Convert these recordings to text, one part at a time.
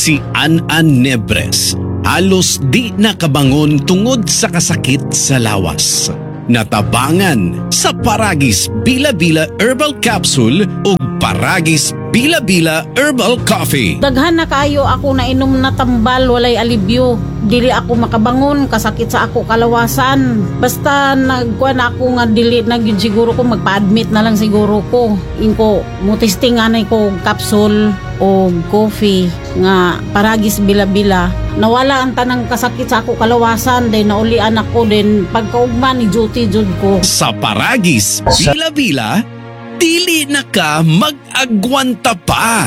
Si An-An Nebres halos di nakabangon tungod sa kasakit sa lawas. Natabangan sa Paragis Bila-Bila Herbal Capsule ug Paragis Bila-Bila Herbal Coffee. Daghan na kayo ako na inom na tambal, walay alibyo. Dili ako makabangon, kasakit sa ako kalawasan. Basta nagkuha na ako nga dili na gyud siguro ko, magpa-admit na lang siguro ko. Inko mutistingan ko capsule o coffee nga Paragis Bila-Bila. Nawala ang tanang kasakit sa ako kalawasan, then naulian ako, then pagkaugma ni duty jud ko. Sa Paragis Bila-Bila, dili na ka mag-agwanta pa.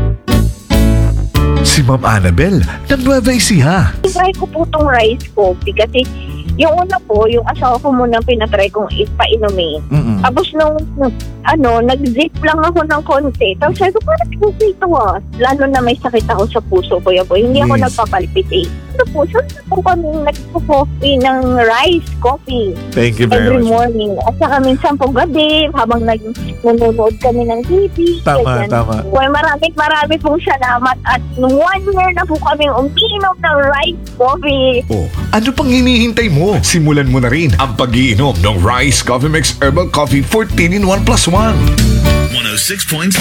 Si Ma'am Annabel, ng Nueva Ecija. Try ko po itong rice coffee kasi yung una po, yung asawa ko muna pinatry kong ipainumin. Tapos nung nag-zip lang ako ng konti. Tapos sabi ko, parang coffee ito ah. Lalo na may sakit ako sa puso ko. Hindi ako nagpapalpitate. Ano po, saan po kami nagpo-coffee ng rice coffee? Thank you very every much. morning. At saka minsan po gabi, habang nanonood kami ng TV. Tama, tama. Well, marami pong salamat. At nung 1 year na po kami umiinom ng rice coffee. Oh, ano pang hinihintay mo? Simulan mo na rin ang pag-iinom ng Rice Coffee Mix Herbal Coffee 14 in 1 plus 1. 106.7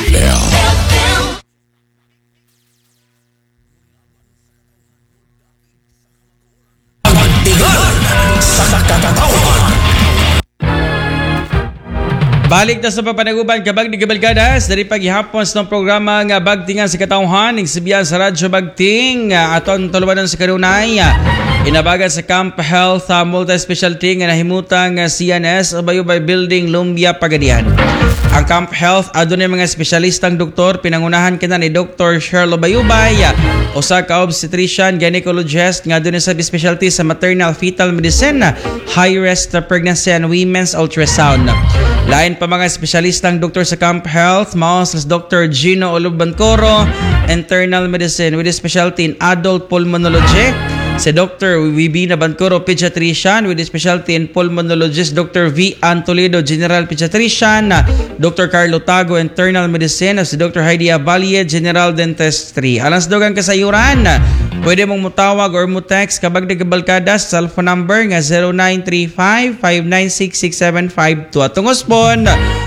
Balik na sa papanaguban kabag ni Gabalgadas dari paghihapon sa programa nga Bagtingan sa Katauhan ning sibiyan sa Radyo Bagting aton tulumanon sa kanunay inabagan sa Camp Health Multi-Specialty nga nahimutang CNS Bayubay Building Lumbia Pagadian. Ang Camp Health adunay mga espesyalistang doktor pinangunahan kina ni Dr. Sherlo Bayubay usa ka obstetrician gynecologist nga adunay sa specialty sa maternal fetal medicine, high risk pregnancy and women's ultrasound. Lain pa mga espesyalistang doktor sa Camp Health, mao si Dr. Gino Olubbancoro, internal medicine with a specialty in adult pulmonology. Si Dr. V.B. Nabancoro, pediatrician with a specialty in pulmonologist. Dr. V. Antoledo, general pediatrician. Dr. Carlo Tago, internal medicine. Si Dr. Heidi Avalle, general dentistry. Alang sa dogang kasayuran, pwede mong mutawag or mutext kabag ni Gabalgadas sa cellphone number nga 0935-596-6752 at tungospon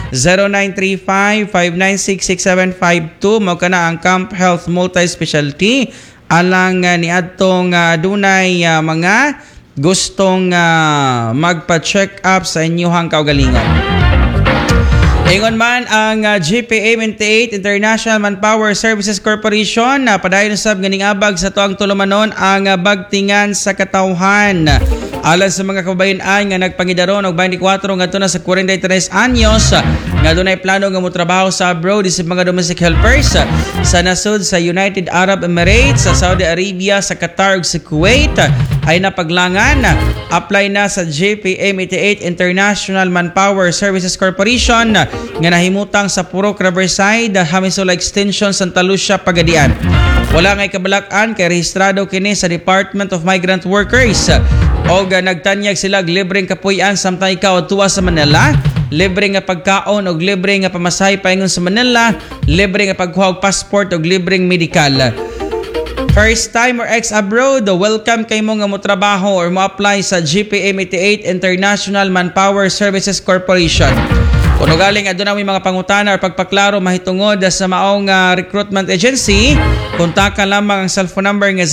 0935-596-6752. Mao ka na ang Camp Health Multi-Specialty alang ni adtong adunay mga gustong magpa-check up sa inyong kaugalingon. Ingon man ang GPA-28 International Manpower Services Corporation na padayon sab ganing abag sa tuang tulumanon ang Bagtingan sa Katauhan. Alang sa mga kababayan nga nagpangidaron og 24 ngadto na sa 43 anyos nga dunay plano nga motrabaho sa abroad isip mga domestic helpers sa nasud sa United Arab Emirates, sa Saudi Arabia, sa Qatar ug sa Kuwait ay napaglangan. Apply na sa GPA-88 International Manpower Services Corporation nga nahimutang sa Purok Riverside, Hamisula Extension, Santa Lucia, Pagadian. Wala ngay kabalakan kay rehistrado kini sa Department of Migrant Workers o nagtanyag sila libreng kapuy-an samtang ikaw tuwa sa Manila, libre nga pagkaon o libre nga pamasahe paingon sa Manila, libre nga pagkuha og passport o libreng medical. First time or ex-abroad, welcome kay mo nga mo trabaho or mo apply sa GPA-88 International Manpower Services Corporation. Kung galing aduna may mga pangutana or pagpaklaro mahitungod sa maong recruitment agency, kontakan lamang ang cellphone number nga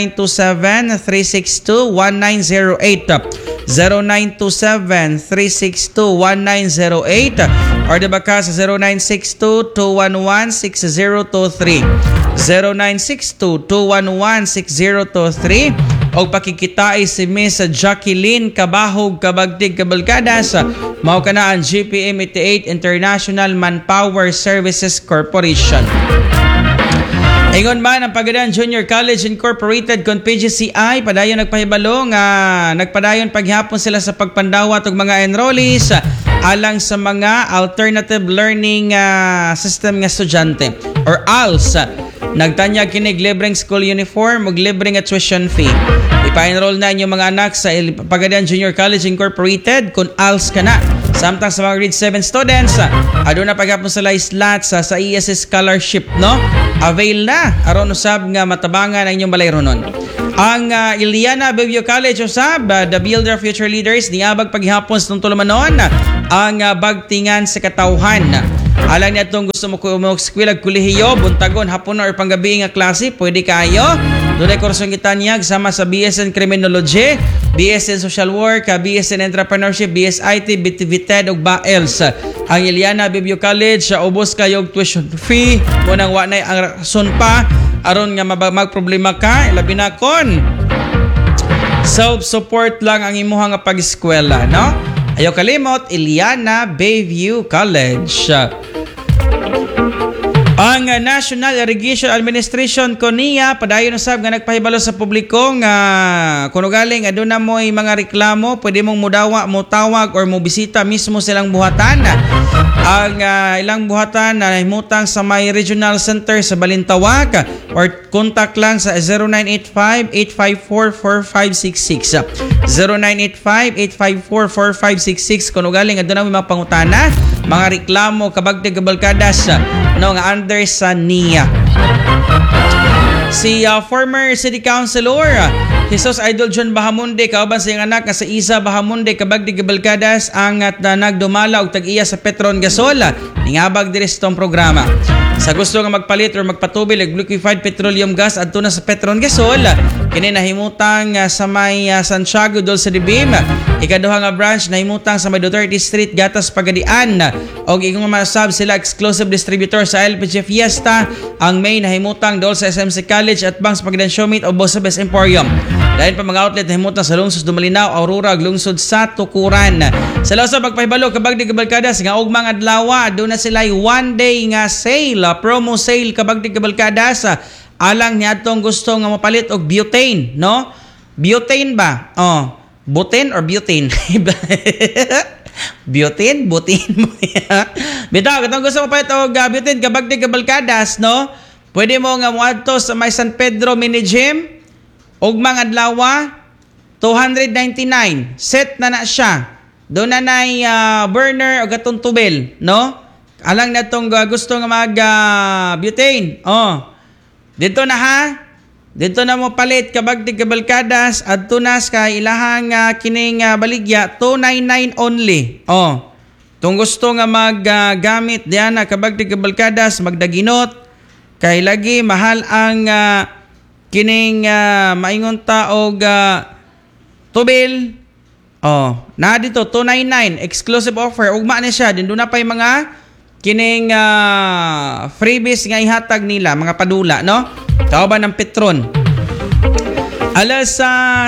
0927-362-1908 0927-362-1908 or diba ka sa 0962-211-6023 0962-211-6023 o pakikitai si Miss Jacqueline Cabahog Kabagdig Cabalgadas. Mao ka na ang GPA-88 International Manpower Services Corporation. Ingon man ang Pagadian Junior College Incorporated kon PGCI padayon nagpahibalo nga nagpadayon paghapon sila sa pagpandawat og mga enrollees alang sa mga alternative learning system nga estudyante or ALS. Nagtanyag kinig libreng school uniform ug libreng tuition fee. Ipa-enroll na inyong mga anak sa Pagadian Junior College Incorporated kung ALS ka na. Samtang sa mga grade 7 students, aduna paghapon sila slots sa ESS scholarship, no? Avail na aron usab nga matabangan ang inyong balayronon. Ang Iliana Bevio College usab, the Builder Future Leaders, niabag paghapon sa tulumanon ang bagtingan sa katawhan. Alang niya itong gusto mo eskwela kolehiyo, buntagon, hapon or panggabi nga klase, pwede kayo. Doon ay kursong kitanyag sama sa BSN Criminology, BSN Social Work, BSN Entrepreneurship, BSIT, BTVTED ug BAELS. Ang Iliana Bevio College, ubos kayog tuition fee, munang wanay ang rason pa aron nga magproblema ka, labi na kon self-support lang ang imuha nga pag-eskwela, no? Ayaw kalimot, Iliana Bayview College. Ang National Irrigation Administration koniya padayon usab nga nagpahibalo sa publiko nga kuno galing aduna moy mga reklamo, pwede mong motawag or mo bisita mismo silang buhatan. Ang ilang buhatan na himutang sa may regional center sa Balintawak or contact lang sa 0985-854-4566. 0985-854-4566 kuno galing aduna may mga pangutana, mga reklamo kabagtig kabalkadas no nga under sa NIA. Si former City Councilor Jesus Idol John Bahamonde kauban sa iyang anak nga sa Isa Bahamonde kabagdig kabalkadas ang nagdumala og tag-iya sa Petron Gasol ningabag diri sa tong programa. Sa gusto nga magpalit or magpatubil og liquefied petroleum gas adto na sa Petron Gasol, kini nahimutang sa may Santiago Dulce de Bim, ikaduha nga branch nahimutang sa may Duterte Street, Gatas Pagadian, og igong masab sila exclusive distributor sa LPG Fiesta, ang main nahimutang dol sa SMC College at Banks Pagadian Showmeet o Bosabes Emporium. Dahil pa mga outlet nahimutang sa lungsod Dumalinaw, Aurora, lungsod sa Tukuran. Sa lawas pagpahibalo kabagdig kabalkadas nga og mga adlaw do na sila one day nga sale, promo sale kabagdig kabalkadas alang niadtong gusto nga mapalit og butane, no? Butane ba? Butane or butane? Butane? Bitaw, katong gusto mapalit og butane kabagdig kabalkadas, no? Pwede mo nga muadto sa may San Pedro Mini Gym og mga adlaw 299 set na siya. Doon na nay burner o gatong tubel, no? Alang na itong gusto nga mag butane. Dito na ha. Dito na mo palit kabagdig kabalkadas at tunas kay ilahang kining baligya 299 only. Tung gusto nga maggamit diyan kabagdig kabalkadas magdaginot kay lagi mahal ang kining maingon ta og tubil. Na dito 299 exclusive offer ugma na siya din na pay mga kining freebies nga ihatag nila mga padula, no? Kauban ng Petron. Alas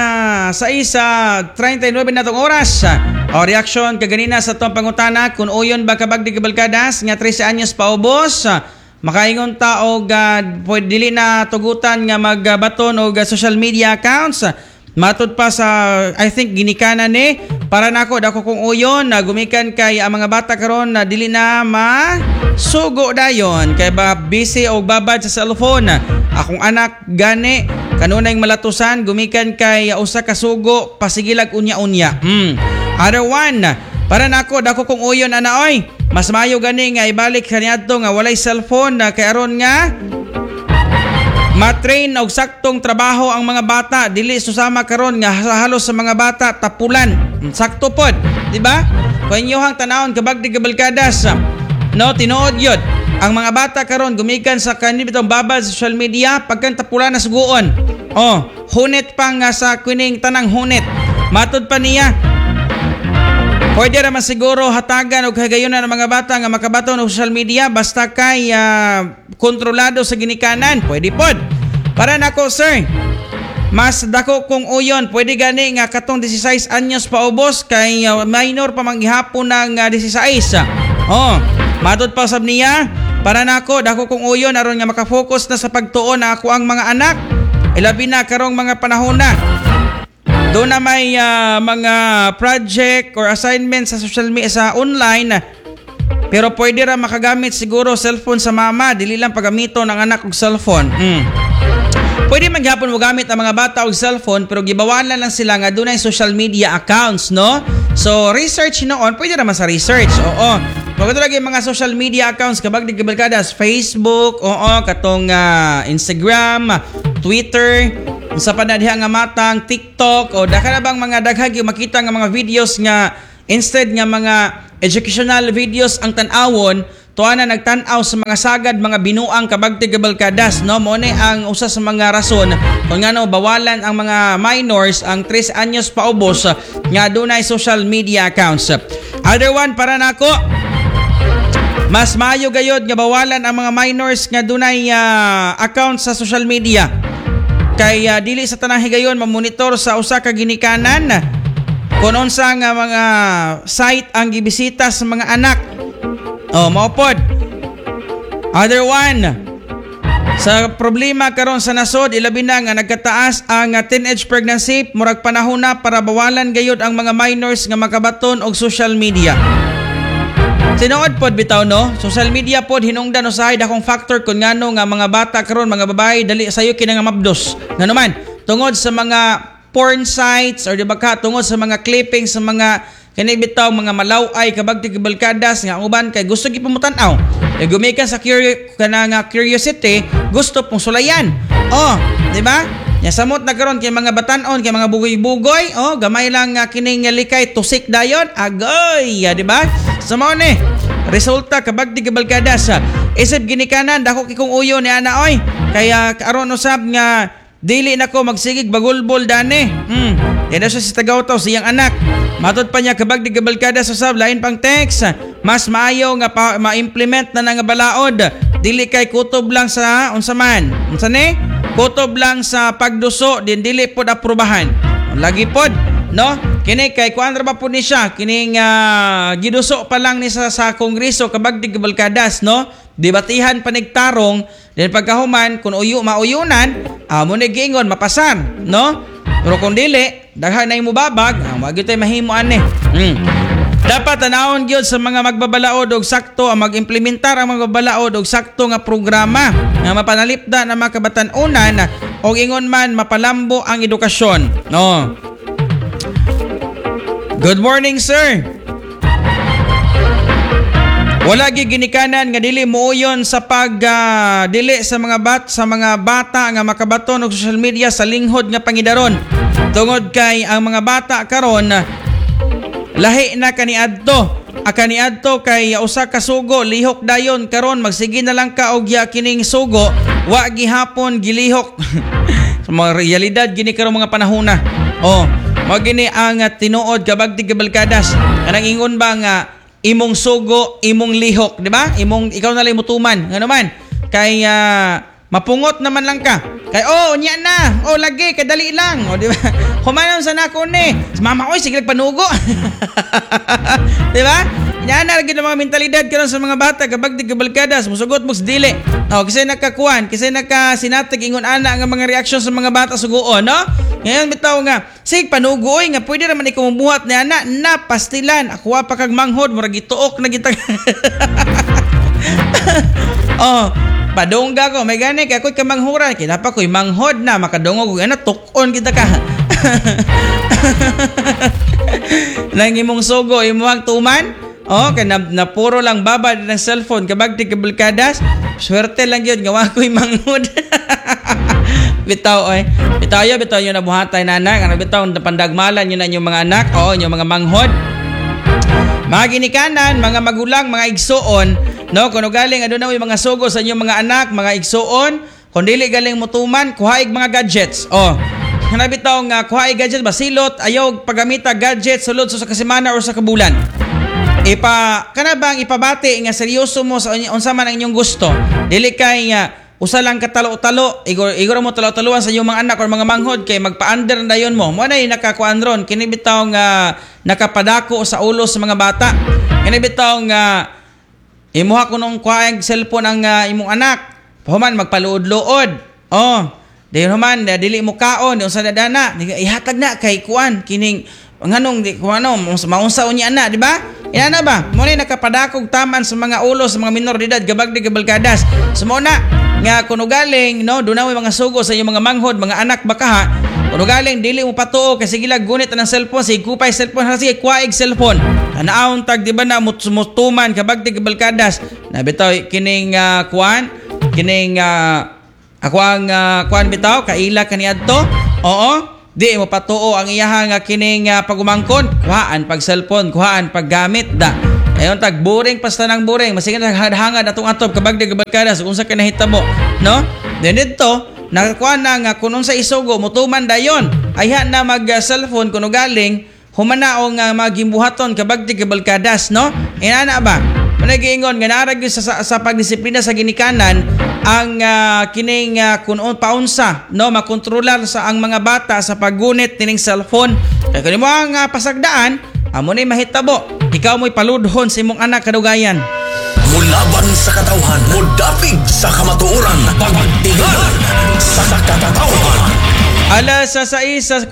6:39 na tong oras. Reaksyon kaganina sa tong pangutana kung uyon ba kabagdig kabalkadas nga 13 anyos paubos. Makaingon ta og pwede dili na tugutan nga magbaton og social media accounts. Matud pa sa I think ginikanan ni para nako dako kung uyon na gumikan kay ang mga bata karon na dili na masugo dayon kay ba busy og babad sa cellphone. Akong anak gani kanunay malatusan gumikan kay usa ka sugo pasigilag unya-unya. Other one para nako dako kung uyon ana oy. Mas mayo gani nga ibalik kaniadto nga walay cellphone na kay aron nga matrain og saktong trabaho ang mga bata dili susama karon nga halos sa mga bata tapulan. Sakto pod, di ba? Kung inyohang tanawon kabagdig kabalkadas, no tinuod yun. Ang mga bata karon gumikan sa kanibitong babad sa social media pagkan tapulan na suguon. Hunet pang sa kuning tanang hunet. Matud pa niya. Pwede naman siguro hatagan o kagayonan ng mga bata nga makabato ng social media basta kay kontrolado sa ginikanan. Pwede pod. Para nako sir, mas dako kung uyon, pwede gani nga katong 16 anyos paubos kay minor pa manghihapon ng 16. Matod pa sab niya. Para nako dako kung uyon aron nga makafocus na sa pagtuon na ako ang mga anak. Ilabi na karong mga panahon na. Doon na may mga project or assignment sa social media sa online pero pwede ra makagamit siguro cellphone sa mama dili lang pagamito ng anak og cellphone. Pwede man gyapon mo gamit ang mga bata og cellphone pero gibawalan lang sila nga dunay social media accounts, no? So, research noon, pwede naman sa research. Oo. Mga talaga yung mga social media accounts, kabag di kabalkadas, Facebook, oo, katong Instagram, Twitter, sa panadhiha nga matang, TikTok, o daka na bang mga daghag yung makita nga mga videos nga, instead nga mga educational videos ang tanawon, tuwa na nagtanaw sa mga sagad, mga binuang kabagti kabalkadas, no? Mo ni ang usa sa mga rason kung ngano bawalan ang mga minors ang 3 anyos paubos nga dunay social media accounts. Other one para nako, mas maayo gayod nga bawalan ang mga minors nga dunay account sa social media. Kay dili sa tanang higayon mamonitor sa usa ka ginikanan kung unsa nga mga site ang gibisita sa mga anak. Oh, maupod. Other one, sa problema karon sa nasod, ilabi na nga nagkataas ang teenage pregnancy, murag panahon na para bawalan gayud ang mga minors nga makabaton og social media. Tinuod pod bitaw no, social media pod hinungdan usahay dakong factor kun ngano nga mga bata karon, mga babae dali sayo kini nga mabdos. Ngano man, tungod sa mga porn sites or di ba ka tungod sa mga clippings sa mga kani bitaw mga malaway kabagti kabalkadas nga uban kay gusto gi pumutan-aw. Gumikan sa curiosity, gusto pong sulayan. Oh, di ba? Nya samot na karon kay mga batan-on, kay mga bugoy-bugoy, oh, gamay lang kining likay tusik dayon, agoy, di ba? Samo ni. Resulta kabagti kabalkadas. Isip ginikanan dako kikong uyo ni ana oy. Kaya karon usab nga dili nako magsigig bagulbol dani. Yan siya si tagawtaw siyang anak. Matod pa niya kabagdi kabalkada sa sab lain pang text. Mas maayo nga ma-implement na nga balaod. Dili kay kutob lang sa unsa man. Unsa ni? Kutob lang sa pagduso din dili pod aprubahan. Lagi pod, no? Kini kay kuan ra ba po ni siya kining giduso pa lang ni sa kongreso kabagdi kabalkadas, no? Debatihan panigtarong din pagkahuman kun mauyunan mo ni giingon mapasar, no? Pero kung dili, daghan na mo babag, wag tay mahimuan ni. Dapat tanawon gyud sa mga magbabalaod og sakto ang mag-implementar ang mga magbabalaod og sakto nga programa nga mapanalipda na mga kabatan-unan og ingon man mapalambo ang edukasyon. No. Good morning, sir. Wala gi ginikanan nga dili muuyon sa dili sa mga bata nga makabaton og social media sa linghod nga pangidaron. Tungod kay ang mga bata karon lahi na kaniadto. Kaniadto kay usa ka sugo lihok dayon karon magsige na lang ka og kining sugo wa gihapon gilihok. Sa mga realidad gini karon mga panahon na. Oh, mao gini ang tinuod kabagti kabalkadas. Kanang ingon ba nga imong sugo, imong lihok, di ba? Ikaw na lang mutuman. Ano man? Kay mapungot naman lang ka. Kay nya na. Lagi kadali lang. Di ba? Humanon sa nako ni. Mama oy sige panugo. Di ba? Nya na lagi ng mga mentalidad karon sa mga bata kabag di kabalkadas, musugot mo dili. Kasi nakakuan, kasi nakasinatag ingon ana nga mga reaksyon sa mga bata suguon, no? Ngayon bitaw nga, sig panugoy nga pwede ra man ikaw mabuhat ni ana na pastilan. Ako pa kag manghod murag gituok na gitag. Padongga ko may gani kay ako'y kamanghuran kinapa ko'y manghod na makadungog og ana tukon kita ka. Nang imong sugo imong tuman. Kay na puro lang babad ng cellphone kabagti kabalkadas. Swerte lang yun gawa ko'y manghod. Bitaw yun na buhatay na anak. Ano bitaw pandagmalan yun na inyong mga anak. Inyong mga manghod. Mga ginikanan, mga magulang, mga igsoon, no? Kung galing aduna may mga sugo sa inyong mga anak, mga igsoon, kung dili galing mutuman, kuhaig mga gadgets. Ano bitaw nga kuhaig gadgets, basilot, ayaw paggamita gadgets sulod sa kasemana or sa kabulan. Kanabang ipabati nga seryoso mo sa unsa man ang inyong gusto. Dili kay usa lang katalo-talo, igor mo talo-taluan sa iyong mga anak or mga manghod kay magpa-under na dayon mo. Mo na nakakuan ron kini bitaw nga nakapadako sa ulo sa mga bata. Kini bitaw nga imuha ko nung kuhaig cellphone ang imong anak. Pahuman magpaluod-luod. Dayon human dili mo kaon unsa na dana ihatag na kay kuan kining nganong di kung ano maunsa unya na, di ba? Ina na ba? Mo ni nakapadakog taman sa mga ulo sa mga minor de edad gabagdi kabalkadas. Sumo na nga kuno galing no dunay mga sugo sa inyong mga manghod, mga anak bakaha. Kuno galing dili mo patuo kasi gilag gunit ang cellphone, sige kupay cellphone kasi kuwaig cellphone. Tanaon tag di ba na mutuman kabagdi kabalkadas. Nabitaw kining kuan, kining ako ang kuan bitaw kaila kaniadto. Oo. Di mo patuo ang iyahang kining pagumangkon, kuhaan pag cellphone, kuhaan pag gamit da. Ayon tag boring pasta nang boring, masigit hangad atong atop kabag de kabalkadas unsa ka nahitabo, no? Then dito nakakuan na nga kunon sa isugo mutuman dayon. Ayha na mag cellphone kuno galing humana o nga magimbuhaton kabag de kabalkadas, no? Inana ba? Managiingon nga narag sa pagdisiplina sa ginikanan ang kining kunon paunsa no makontrolar sa ang mga bata sa paggunit tining cellphone. Kay kuno mo ang pasagdaan amo ni mahitabo ikaw mo'y paludhon sa imong anak kadugayan. Mulaban sa katawhan, mudapig sa kamatuoran, pagtingan sa katawhan. Alas 6:47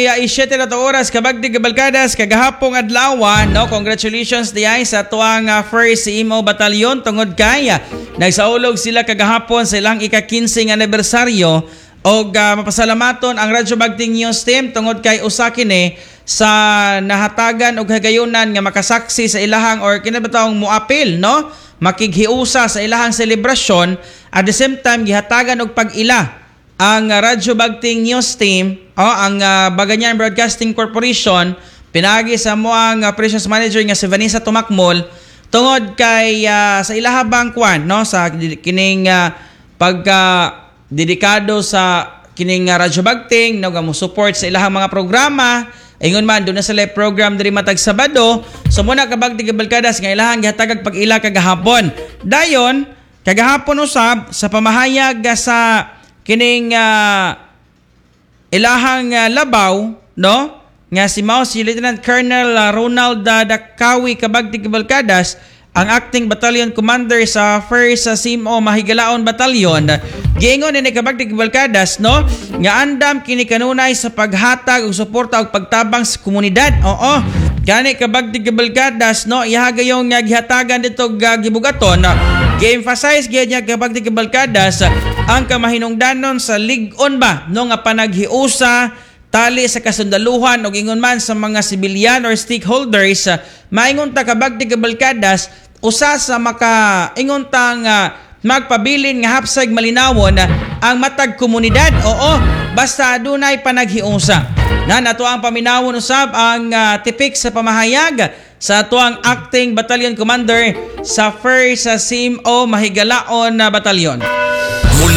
na oras kabagdi kabalkadas kagahapong adlaw no. Congratulations diay sa tuang first CMO Batalyon tungod kay nagsaulog sila kagahapon sa ilang ika-15 anibersaryo og mapasalamaton ang Radyo Bagting News Team tungod kay usa kini sa nahatagan og hagayunan nga makasaksi sa ilahang or kinabataong muapil no makighiusa sa ilahang selebrasyon at the same time gihatagan og pag-ila ang Radyo Bagting News Team ang Baganyan Broadcasting Corporation pinagi sa moang Operations Manager nga si Vanessa Tumakmol tungod kay sa ilahabang kwan no sa kining pagka dedikado sa kining Radyo Bagting no mo support sa ilahang mga programa. Ingon man doon na sa live program diri matag Sabado. So muna kabagdi kabalkadas nga ilahang gihatagag pag-ila kagahapon. Dayon kagahapon usab sa pamahayag sa kining ilahang labaw no nga si Lieutenant Colonel Ronald Dakawi kabagdi kabalkadas ang acting battalion commander sa 1st CMO Mahigalaon Batalyon giingon ni kabagdi kabalkadas no nga andam kini kanunay sa paghatag og suporta og pagtabang sa komunidad. Oo gani kabagdi kabalkadas no ihagayong nga gihatagan dito gibugaton gi-emphasize gyud niya kabagdi kabalkadas ang kamahinungdanon sa lig-on ba no nga panaghiusa tali sa kasundaluhan o ingon man sa mga sibilyan or stakeholders maingon ta kabagdi kabalkadas usa sa makaingon tang magpabilin nga hapsag malinawon ang matag komunidad. Oo basta adunay panaghiusa na nato ang paminawon usab ang tipik sa pamahayag sa atuang acting battalion commander sa 1st CMO Mahigalaon Batalyon. Mula